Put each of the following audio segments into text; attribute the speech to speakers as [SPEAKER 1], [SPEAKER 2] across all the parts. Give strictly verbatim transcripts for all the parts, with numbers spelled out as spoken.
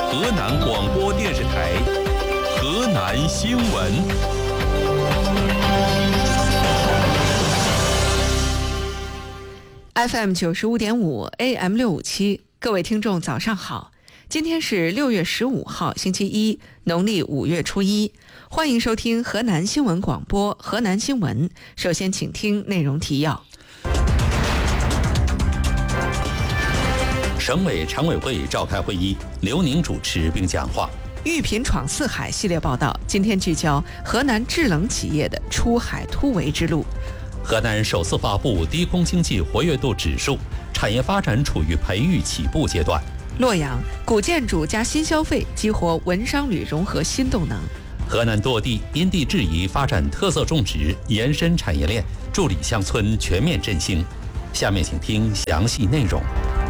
[SPEAKER 1] 河南广播电视台河南新闻。
[SPEAKER 2] F M 九十五点五 A M 六五七，各位听众早上好，今天是六月十五号星期一，农历五月初一，欢迎收听河南新闻广播河南新闻。首先请听内容提要。
[SPEAKER 1] 省委常委会召开会议，刘宁主持并讲话。
[SPEAKER 2] 玉品闯四海系列报道，今天聚焦河南制冷企业的出海突围之路。
[SPEAKER 1] 河南首次发布低空经济活跃度指数，产业发展处于培育起步阶段。
[SPEAKER 2] 洛阳古建筑加新消费，激活文商旅融合新动能。
[SPEAKER 1] 河南多地因地制宜发展特色种植，延伸产业链，助力乡村全面振兴。下面请听详细内容。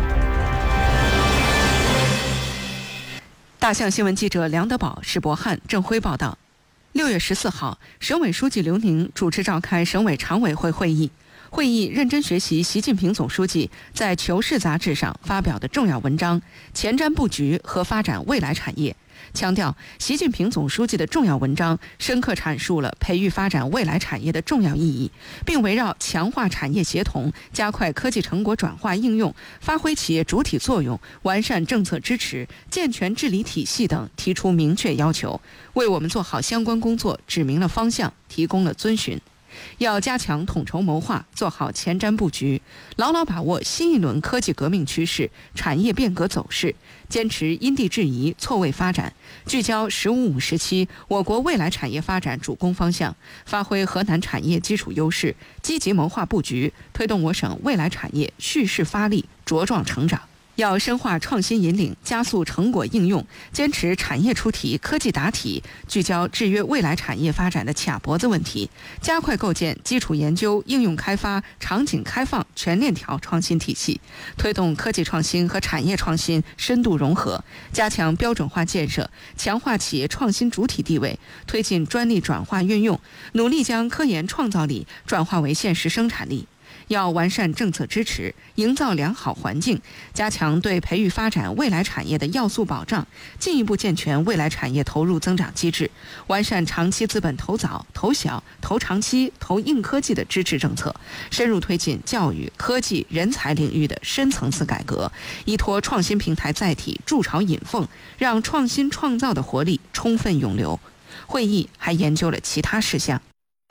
[SPEAKER 2] 大象新闻记者梁德宝、石博汉、郑辉报道。六月十四号，省委书记刘宁主持召开省委常委会会议。会议认真学习习近平总书记在《求是》杂志上发表的重要文章《前瞻布局和发展未来产业》，强调习近平总书记的重要文章深刻阐述了培育发展未来产业的重要意义，并围绕强化产业协同、加快科技成果转化应用、发挥企业主体作用、完善政策支持、健全治理体系等提出明确要求，为我们做好相关工作指明了方向，提供了遵循。要加强统筹谋划，做好前瞻布局，牢牢把握新一轮科技革命趋势、产业变革走势，坚持因地制宜、错位发展，聚焦“十五五”时期我国未来产业发展主攻方向，发挥河南产业基础优势，积极谋划布局，推动我省未来产业蓄势发力、茁壮成长。要深化创新引领，加速成果应用，坚持产业出题、科技答题，聚焦制约未来产业发展的卡脖子问题，加快构建基础研究、应用开发、场景开放全链条创新体系，推动科技创新和产业创新深度融合，加强标准化建设，强化企业创新主体地位，推进专利转化运用，努力将科研创造力转化为现实生产力。要完善政策支持，营造良好环境，加强对培育发展未来产业的要素保障，进一步健全未来产业投入增长机制，完善长期资本投早、投小、投长期、投硬科技的支持政策，深入推进教育、科技、人才领域的深层次改革，依托创新平台载体筑巢引凤，让创新创造的活力充分涌流。会议还研究了其他事项。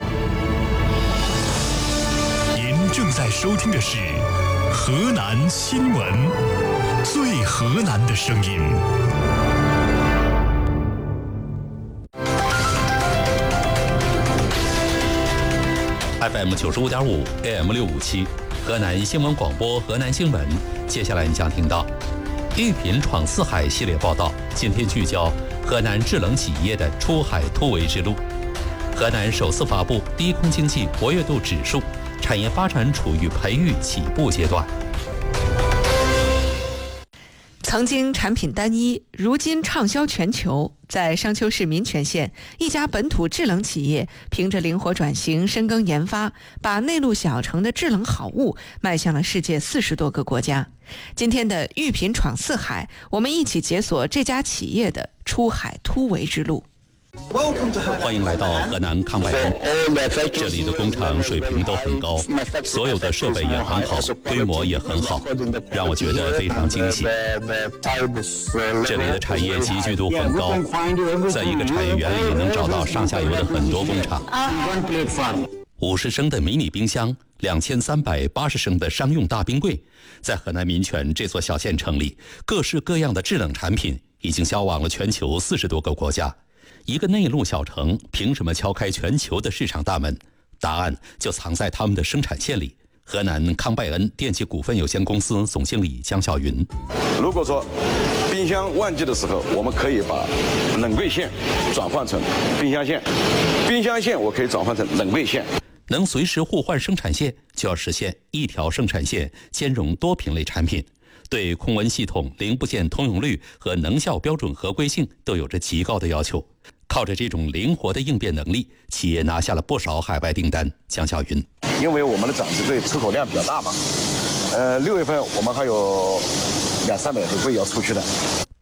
[SPEAKER 3] 正在收听的是河南新闻，最河南的声音。
[SPEAKER 1] F M 九十五点五 A M 六五七，河南新闻广播河南新闻。接下来你将听到玉品闯四海系列报道，今天聚焦河南制冷企业的出海突围之路。河南首次发布低空经济活跃度指数，产业发展处于培育起步阶段。
[SPEAKER 2] 曾经产品单一，如今畅销全球。在商丘市民权县，一家本土制冷企业凭着灵活转型、深耕研发，把内陆小城的制冷好物迈向了世界四十多个国家。今天的玉品闯四海，我们一起解锁这家企业的出海突围之路。
[SPEAKER 1] 欢迎来到河南康拜恩，这里的工厂水平都很高，所有的设备也很好，规模也很好，让我觉得非常惊喜。这里的产业集聚度很高，在一个产业园里能找到上下游的很多工厂。五十升的迷你冰箱，两千三百八十升的商用大冰柜，在河南民权这座小县城里，各式各样的制冷产品已经销往了全球四十多个国家。一个内陆小城凭什么敲开全球的市场大门？答案就藏在他们的生产线里。河南康拜恩电器股份有限公司总经理江晓云：
[SPEAKER 4] 如果说冰箱旺季的时候，我们可以把冷柜线转换成冰箱线，冰箱线我可以转换成冷柜线，
[SPEAKER 1] 能随时互换生产线，就要实现一条生产线兼容多品类产品。对控温系统、零部件通用率和能效标准合规性都有着极高的要求。靠着这种灵活的应变能力，企业拿下了不少海外订单。江晓云：
[SPEAKER 4] 因为我们的展示柜出口量比较大嘛，呃，六月份我们还有两三百个柜要出去的。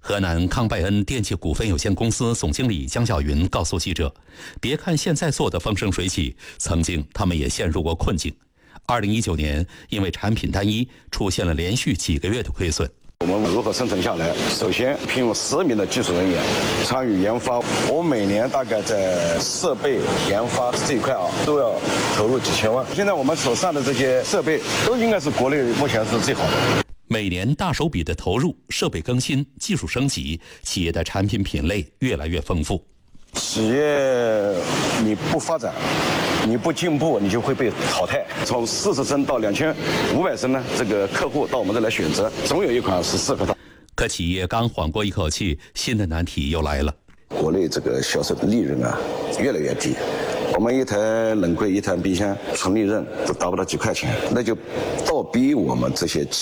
[SPEAKER 1] 河南康拜恩电器股份有限公司总经理江晓云告诉记者，别看现在做得风生水起，曾经他们也陷入过困境。二零一九年，因为产品单一，出现了连续几个月的亏损。
[SPEAKER 4] 我们如何生存下来？首先聘用十名的技术人员参与研发。我每年大概在设备研发这一块啊，都要投入几千万。现在我们手上的这些设备都应该是国内目前是最好的。
[SPEAKER 1] 每年大手笔的投入，设备更新、技术升级，企业的产品品类越来越丰富。
[SPEAKER 4] 企业你不发展，你不进步，你就会被淘汰。从四十升到两千五百升呢，这个客户到我们这来选择，总有一款是适合他。
[SPEAKER 1] 可企业刚缓过一口气，新的难题又来了。
[SPEAKER 4] 国内这个销售的利润啊，越来越低。我们一台冷柜、一台冰箱纯利润都达不到几块钱，那就倒逼我们这些企